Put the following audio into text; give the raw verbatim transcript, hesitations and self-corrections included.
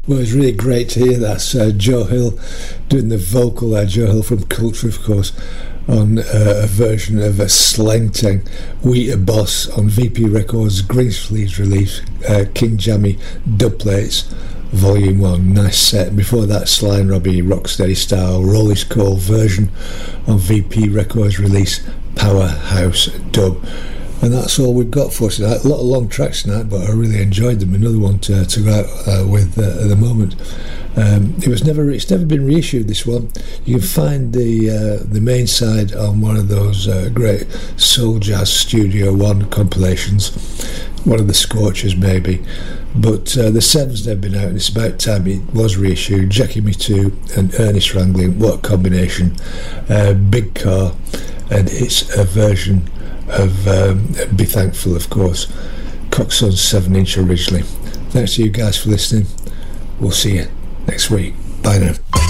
Well, it's really great to hear that. Uh, Joe Hill doing the vocal there, Joe Hill from Culture, of course, on uh, a version of a Slang Tang, We a Boss, on V P Records' Greensleeves release, uh, King Jammy Dubplates, Volume one. Nice set. Before that, Sly and Robbie, Rocksteady Style, Rollies Call version on V P Records' release, Powerhouse Dub. And that's all we've got for tonight. A lot of long tracks tonight, but I really enjoyed them. Another one to, to go out uh, with uh, at the moment. Um, it was never. It's never been reissued. This one. You can find the uh, the main side on one of those uh, great Soul Jazz Studio One compilations. One of the Scorchers, maybe. But uh, the seven's never been out, and it's about time it was reissued. Jackie Me Too and Ernest Wrangling. What a combination! Uh, big car, and it's a version of um, Be Thankful, of course. Coxson's seven inch originally. Thanks to you guys for listening. We'll see you next week. Bye now.